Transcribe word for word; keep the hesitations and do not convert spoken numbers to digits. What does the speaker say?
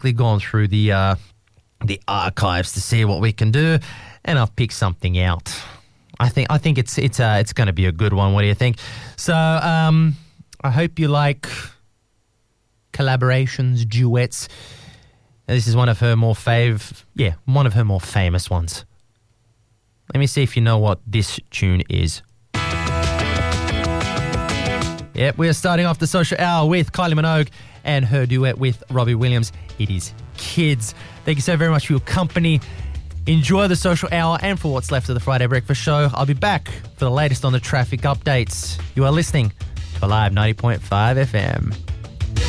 quickly gone through the uh, the archives to see what we can do, and I've picked something out. I think I think it's it's uh, it's going to be a good one. What do you think? So um, I hope you like collaborations, duets. This is one of her more fav, yeah, one of her more famous ones. Let me see if you know what this tune is. Yep, we are starting off the social hour with Kylie Minogue and her duet with Robbie Williams. It is Kids. Thank you so very much for your company. Enjoy the social hour and for what's left of the Friday Breakfast Show. I'll be back for the latest on the traffic updates. You are listening to Alive ninety point five F M.